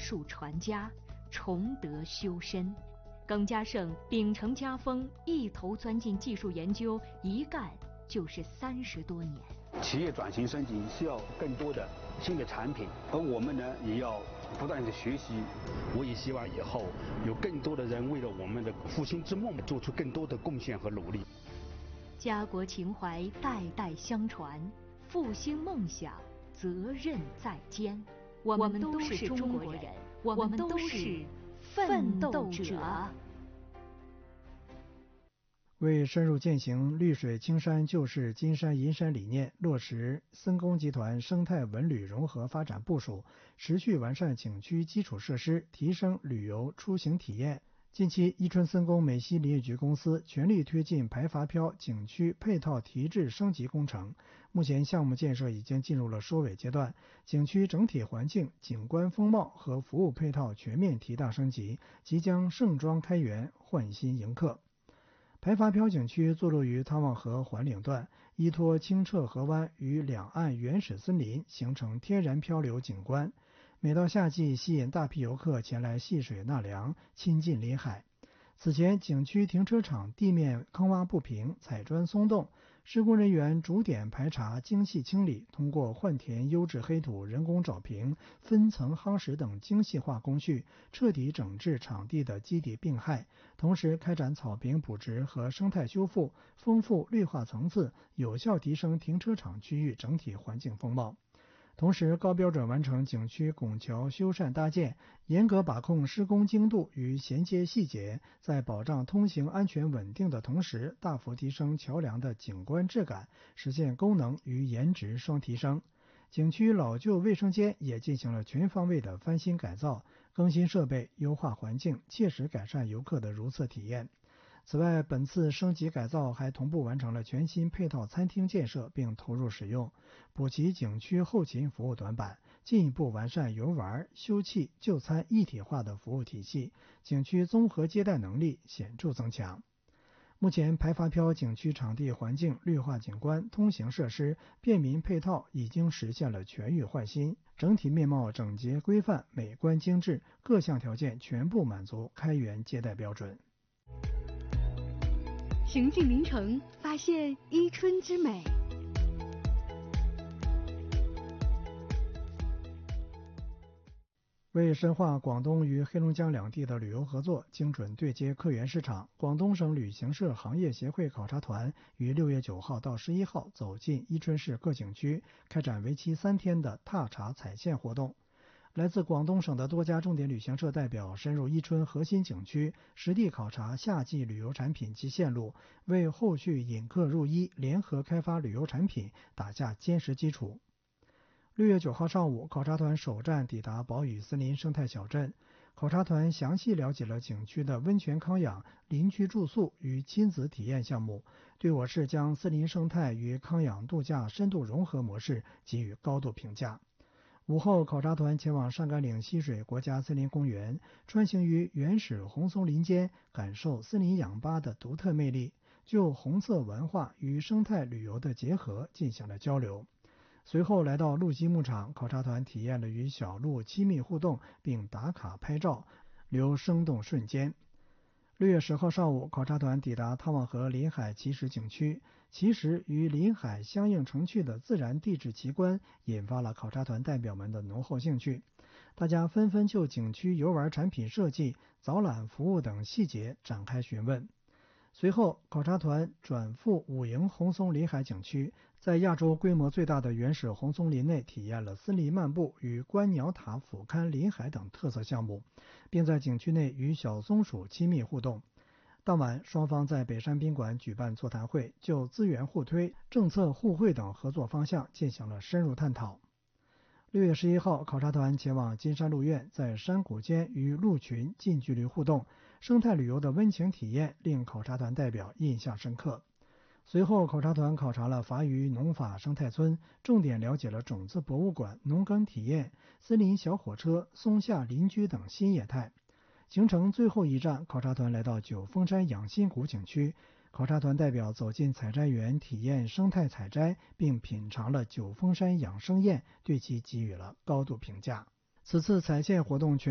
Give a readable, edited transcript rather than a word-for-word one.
术传家，崇德修身。耿嘉盛秉承家风，一头钻进技术研究，一干就是30多年。 企业转型升级需要更多的新的产品，而我们呢也要不断的学习。我也希望以后有更多的人为了我们的复兴之梦做出更多的贡献和努力。 家国情怀代代相传，复兴梦想责任在肩。我们都是中国人，我们都是奋斗者。 为深入践行绿水青山就是金山银山理念，落实森工集团生态文旅融合发展部署，持续完善景区基础设施，提升旅游出行体验。近期，伊春森工美西林业局公司全力推进排筏漂景区配套提质升级工程，目前项目建设已经进入了收尾阶段，景区整体环境、景观风貌和服务配套全面提大升级，即将盛装开园，焕新迎客。排筏漂景区坐落于汤旺河环岭段，依托清澈河湾与两岸原始森林，形成天然漂流景观。每到夏季，吸引大批游客前来戏水纳凉，亲近临海。此前，景区停车场地面坑洼不平，采砖松动，施工人员逐点排查、精细清理，通过换填优质黑土、人工找平、分层夯实等精细化工序，彻底整治场地的基底病害，同时开展草坪补植和生态修复，丰富绿化层次，有效提升停车场区域整体环境风貌。同时，高标准完成景区拱桥修缮搭建，严格把控施工精度与衔接细节，在保障通行安全稳定的同时，大幅提升桥梁的景观质感，实现功能与颜值双提升。景区老旧卫生间也进行了全方位的翻新改造，更新设备，优化环境，切实改善游客的如厕体验。此外，本次升级改造还同步完成了全新配套餐厅建设并投入使用，补齐景区后勤服务短板，进一步完善游玩、休憩、就餐一体化的服务体系，景区综合接待能力显著增强。目前，排筏漂景区场地环境、绿化景观、通行设施、便民配套已经实现了全域焕新，整体面貌整洁规范、美观精致，各项条件全部满足开园接待标准。 行进临城，发现伊春之美。 为深化广东与黑龙江两地的旅游合作，精准对接客源市场，广东省旅行社行业协会考察团于6月9号到11号走进伊春市各景区，开展为期3天的踏查踩线活动。来自广东省的多家重点旅行社代表深入伊春核心景区，实地考察夏季旅游产品及线路，为后续引客入伊、联合开发旅游产品打下坚实基础。6月9号上午，考察团首站抵达宝屿森林生态小镇。考察团详细了解了景区的温泉康养、林区住宿与亲子体验项目，对我市将森林生态与康养度假深度融合模式给予高度评价。午后，考察团前往上甘岭溪水国家森林公园，穿行于原始红松林间，感受森林氧吧的独特魅力，就红色文化与生态旅游的结合进行了交流。随后来到鹿溪牧场，考察团体验了与小鹿亲密互动，并打卡拍照，留生动瞬间。6月10号上午，考察团抵达汤旺河临海奇石景区，奇石与临海相映成趣的自然地质奇观引发了考察团代表们的浓厚兴趣，大家纷纷就景区游玩产品设计、导览服务等细节展开询问。随后，考察团转赴武营红松林海景区，在亚洲规模最大的原始红松林内体验了森林漫步与观鸟塔俯瞰林海等特色项目，并在景区内与小松鼠亲密互动。当晚，双方在北山宾馆举办座谈会，就资源互推、政策互惠等合作方向进行了深入探讨。6月11号，考察团前往金山鹿苑，在山谷间与鹿群近距离互动，生态旅游的温情体验令考察团代表印象深刻。随后，考察团考察了法语农法生态村，重点了解了种子博物馆、农耕体验、森林小火车、松下林居等新业态。行程最后一站，考察团来到九峰山养心谷景区，考察团代表走进采摘园，体验生态采摘，并品尝了九峰山养生宴，对其给予了高度评价。此次采线活动